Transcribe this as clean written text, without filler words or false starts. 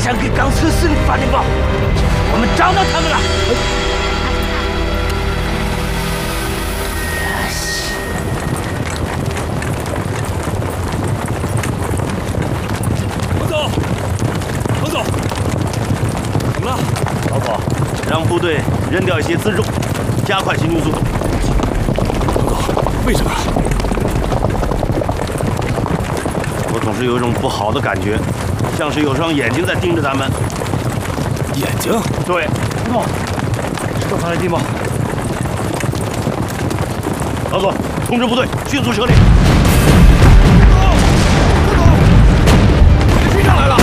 想给钢车司令发电报，我们找到他们了。 彭总，彭总，怎么了？ 老左，让部队扔掉一些辎重，加快行军速度。 彭总，为什么？ 我总是有一种不好的感觉，像是有双眼睛在盯着咱们。 眼睛？ 对。 彭总，是多少来电报？ 老左，通知部队迅速撤离。 军长来了！